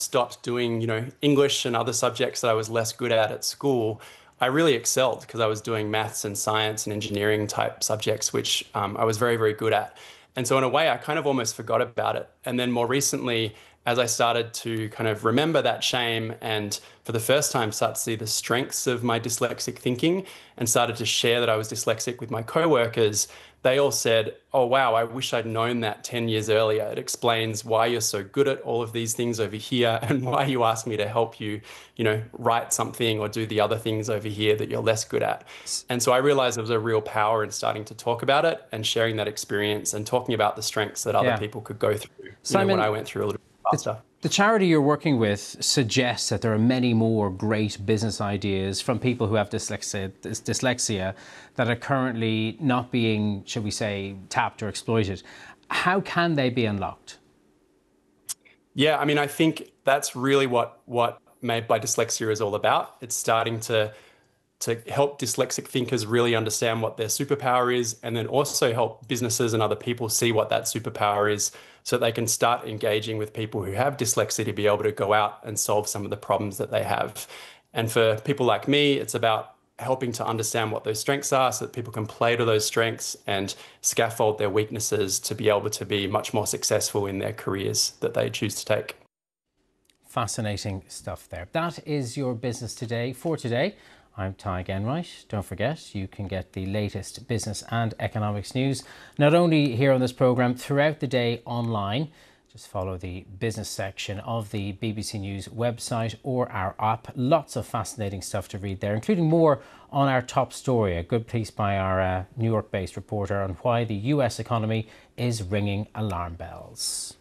stopped doing, English and other subjects that I was less good at school, I really excelled because I was doing maths and science and engineering type subjects, which I was very, very good at. And so in a way, I kind of almost forgot about it. And then more recently, as I started to kind of remember that shame and for the first time start to see the strengths of my dyslexic thinking and started to share that I was dyslexic with my coworkers, they all said, "Oh, wow, I wish I'd known that 10 years earlier. It explains why you're so good at all of these things over here and why you asked me to help you, write something or do the other things over here that you're less good at." And so I realized there was a real power in starting to talk about it and sharing that experience and talking about the strengths that other people could go through, Simon, when I went through a little bit faster. The charity you're working with suggests that there are many more great business ideas from people who have dyslexia that are currently not being, shall we say, tapped or exploited. How can they be unlocked? Yeah, I mean, I think that's really what Made by Dyslexia is all about. It's starting to help dyslexic thinkers really understand what their superpower is, and then also help businesses and other people see what that superpower is so they can start engaging with people who have dyslexia to be able to go out and solve some of the problems that they have. And for people like me, it's about helping to understand what those strengths are so that people can play to those strengths and scaffold their weaknesses to be able to be much more successful in their careers that they choose to take. Fascinating stuff there. That is your business today for today. I'm Tadhg Enright. Don't forget, you can get the latest business and economics news, not only here on this programme, throughout the day online. Just follow the business section of the BBC News website or our app. Lots of fascinating stuff to read there, including more on our top story, a good piece by our New York-based reporter on why the US economy is ringing alarm bells.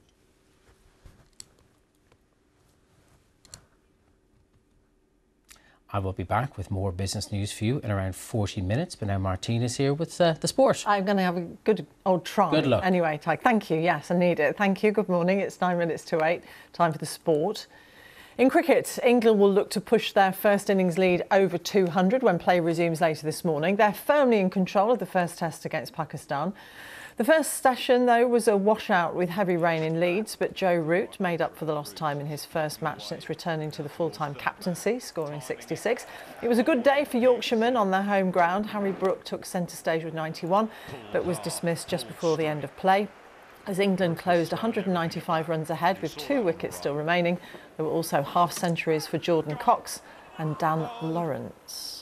I will be back with more business news for you in around 40 minutes. But now Martina's here with the sport. I'm going to have a good old try. Good luck. Anyway, Tadhg, thank you. Yes, I need it. Thank you. Good morning. It's 9 minutes to 8. Time for the sport. In cricket, England will look to push their first innings lead over 200 when play resumes later this morning. They're firmly in control of the first test against Pakistan. The first session, though, was a washout with heavy rain in Leeds, but Joe Root made up for the lost time in his first match since returning to the full-time captaincy, scoring 66. It was a good day for Yorkshiremen on their home ground. Harry Brook took centre stage with 91, but was dismissed just before the end of play. As England closed 195 runs ahead with 2 wickets still remaining, there were also half-centuries for Jordan Cox and Dan Lawrence.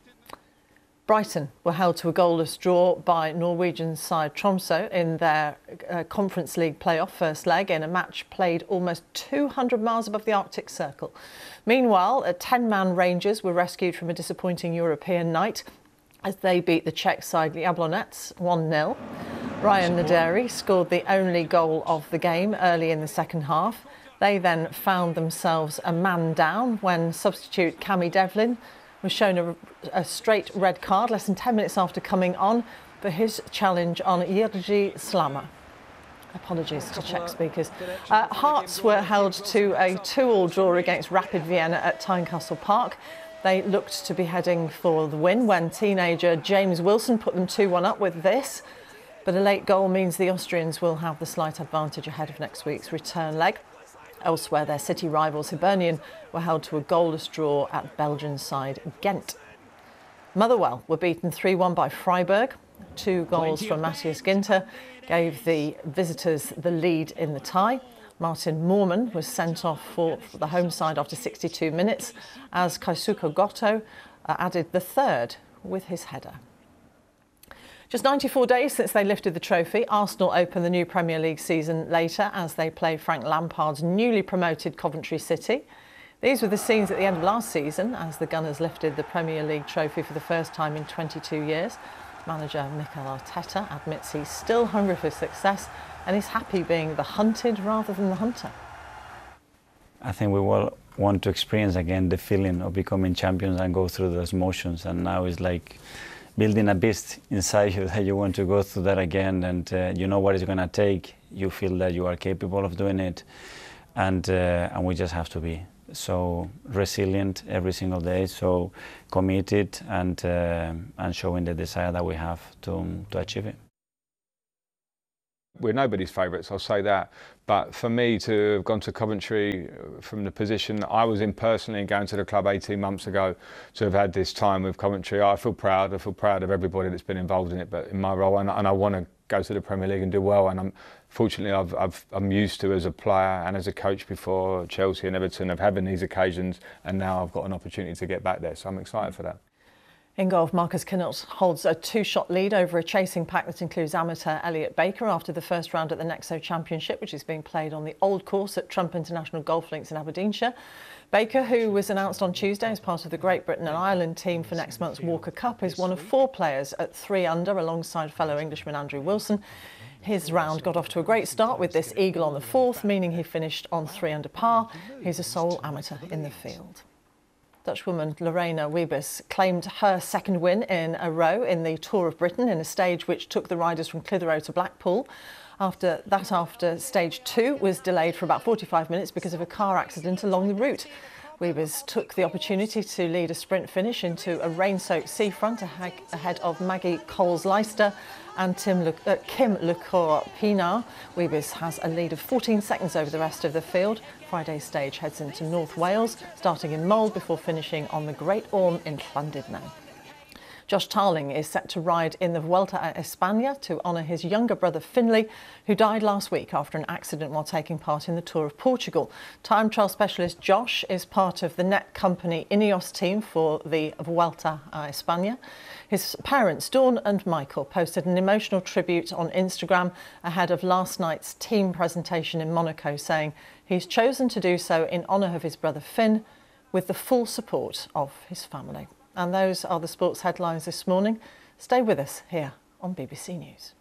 Brighton were held to a goalless draw by Norwegian side Tromsø in their Conference League playoff first leg in a match played almost 200 miles above the Arctic Circle. Meanwhile, 10-man Rangers were rescued from a disappointing European night as they beat the Czech side Jablonec 1-0. Ryan Naderi scored the only goal of the game early in the second half. They then found themselves a man down when substitute Cammy Devlin was shown a straight red card less than 10 minutes after coming on for his challenge on Jiří Slama. Apologies to Czech speakers. Hearts were held to a 2-2 draw against Rapid Vienna at Tynecastle Park. They looked to be heading for the win when teenager James Wilson put them 2-1 up with this. But a late goal means the Austrians will have the slight advantage ahead of next week's return leg. Elsewhere, their city rivals Hibernian were held to a goalless draw at Belgian side Ghent. Motherwell were beaten 3-1 by Freiburg. 2 goals from Matthias Ginter gave the visitors the lead in the tie. Martin Moorman was sent off for the home side after 62 minutes as Keisuke Goto added the third with his header. Just 94 days since they lifted the trophy, Arsenal open the new Premier League season later as they play Frank Lampard's newly promoted Coventry City. These were the scenes at the end of last season as the Gunners lifted the Premier League trophy for the first time in 22 years. Manager Mikel Arteta admits he's still hungry for success and is happy being the hunted rather than the hunter. I think we all want to experience again the feeling of becoming champions and go through those motions, and now it's like building a beast inside you that you want to go through that again, and you know what it's going to take. You feel that you are capable of doing it, and we just have to be so resilient every single day, so committed, and showing the desire that we have to achieve it. We're nobody's favourites, I'll say that. But for me to have gone to Coventry from the position that I was in personally and going to the club 18 months ago, to have had this time with Coventry, I feel proud. I feel proud of everybody that's been involved in it, but in my role, and I want to go to the Premier League and do well. And fortunately, I'm used to, as a player and as a coach before, Chelsea and Everton, of having these occasions, and now I've got an opportunity to get back there. So I'm excited for that. In golf, Marcus Kinhult holds a 2-shot lead over a chasing pack that includes amateur Elliot Baker after the first round at the Nexo Championship, which is being played on the Old Course at Trump International Golf Links in Aberdeenshire. Baker, who was announced on Tuesday as part of the Great Britain and Ireland team for next month's Walker Cup, is one of 4 players at 3 under alongside fellow Englishman Andrew Wilson. His round got off to a great start with this eagle on the 4th, meaning he finished on 3 under par. He's a sole amateur in the field. Dutchwoman Lorena Wiebes claimed her 2nd win in a row in the Tour of Britain in a stage which took the riders from Clitheroe to Blackpool. After stage 2 was delayed for about 45 minutes because of a car accident along the route. Wiebes took the opportunity to lead a sprint finish into a rain-soaked seafront ahead of Maggie Coles-Leicester and Kim Lecour-Pinard. Wiebes has a lead of 14 seconds over the rest of the field. Friday's stage heads into North Wales, starting in Mold before finishing on the Great Orme in Llandudno. Josh Tarling is set to ride in the Vuelta a España to honour his younger brother Finlay, who died last week after an accident while taking part in the Tour of Portugal. Time trial specialist Josh is part of the net company Ineos team for the Vuelta a España. His parents, Dawn and Michael, posted an emotional tribute on Instagram ahead of last night's team presentation in Monaco, saying he's chosen to do so in honour of his brother Finn, with the full support of his family. And those are the sports headlines this morning. Stay with us here on BBC News.